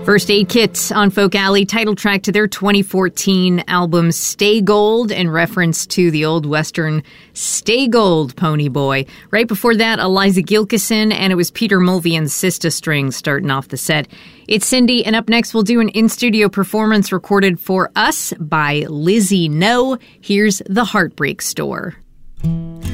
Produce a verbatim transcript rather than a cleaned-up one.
First Aid Kit on Folk Alley, title track to their twenty fourteen album Stay Gold, in reference to the old Western Stay Gold Pony Boy. Right before that, Eliza Gilkison, and it was Peter Mulvey Sister Strings starting off the set. It's Cindy, and up next we'll do an in-studio performance recorded for us by Lizzie No. Here's The Heartbreak Store.